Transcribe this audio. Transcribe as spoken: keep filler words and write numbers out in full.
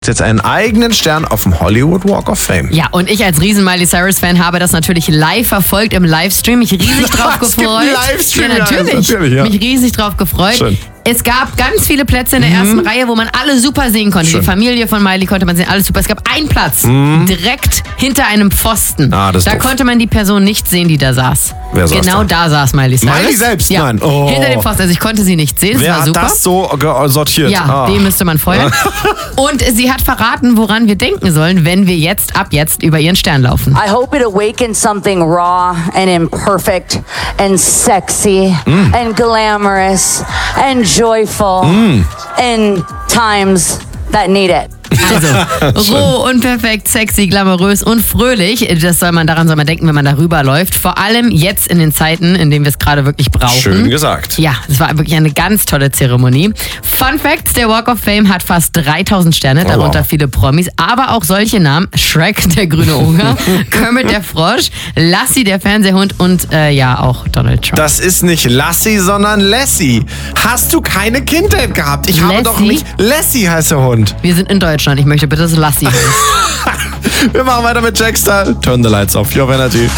jetzt einen eigenen Stern auf dem Hollywood Walk of Fame. Ja, und ich als riesen Miley Cyrus-Fan habe das natürlich live verfolgt im Livestream. Mich riesig drauf Es gibt gefreut. einen Livestream, ja, natürlich. ja, natürlich ja. Mich riesig drauf gefreut. Schön. Es gab ganz viele Plätze in der ersten Reihe, wo man alle super sehen konnte. Schön. Die Familie von Miley konnte man sehen, alles super. Es gab einen Platz direkt hinter einem Pfosten. Ah, das ist da doof. konnte man die Person nicht sehen, die da saß. Wer saß genau da? da saß Miley Cyrus. Miley selbst? Ja, Nein. Oh. hinter dem Pfosten. Also ich konnte sie nicht sehen, das Wer war hat super. das so ge- sortiert? Ja, Ah. den müsste man feuern. Und sie hat verraten, woran wir denken sollen, wenn wir jetzt ab jetzt über ihren Stern laufen. I hope it awakens something raw and imperfect and sexy and glamorous and joyful in times that need it. Also, roh, unperfekt, sexy, glamourös und fröhlich. Das soll man, daran soll man denken, wenn man darüber läuft. Vor allem jetzt in den Zeiten, in denen wir es gerade wirklich brauchen. Schön gesagt. Ja, es war wirklich eine ganz tolle Zeremonie. Fun Facts, der Walk of Fame hat fast dreitausend Sterne, Oh, darunter wow. viele Promis, aber auch solche Namen. Shrek, der grüne Oger, Kermit, der Frosch, Lassie, der Fernsehhund und äh, ja, auch Donald Trump. Das ist nicht Lassie, sondern Lassie. Hast du keine Kindheit gehabt? Ich habe Lassie? doch nicht... Lassie heißt der Hund. Wir sind in Deutschland, ich möchte bitte, dass Lassie heißt. Wir machen weiter mit Jackstyle. Turn the lights off. Your Energy.